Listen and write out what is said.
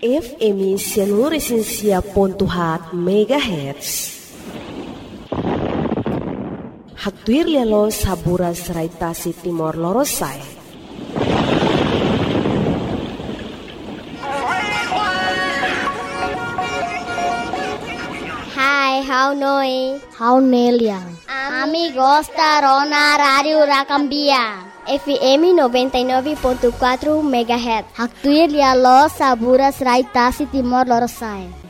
FM 106.7 MHz. Haktuir lialo saburas raitasi Timor Lorosai. Hai, how noi? How Neliang? Amigos da Rona Radio Rakambia. FM 99.4 MHz. Haktuir lialo saburas raitasi Timor Lorosai.